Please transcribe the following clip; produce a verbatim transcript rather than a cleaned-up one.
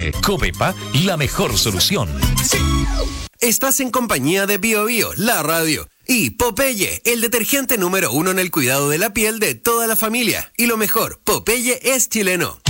Chile. Copepa, la mejor solución. Estás en compañía de Bio Bio, la radio. Y Popeye, el detergente número uno en el cuidado de la piel de toda la familia. Y lo mejor, Popeye es chileno.